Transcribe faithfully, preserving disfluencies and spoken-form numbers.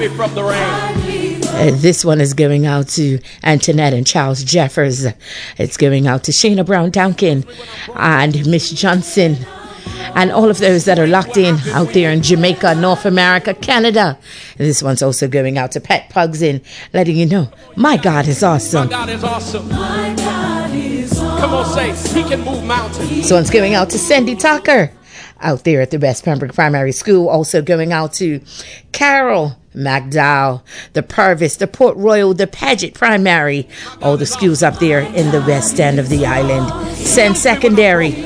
From the rain. Uh, this one is going out to Antoinette and Charles Jeffers. It's going out to Shayna Brown Duncan and Miss Johnson and all of those that are locked in out there in Jamaica, North America, Canada. And this one's also going out to Pet Pugs in, letting you know, my God is awesome. My God is awesome. My God is awesome. Come on, say, he can move mountains. This one's going out to Cindy Tucker out there at the West Pembroke Primary School. Also going out to Carol McDowell, the Purvis, the Port Royal, the Paget Primary, all the schools up there in the west end of the island. Send Secondary.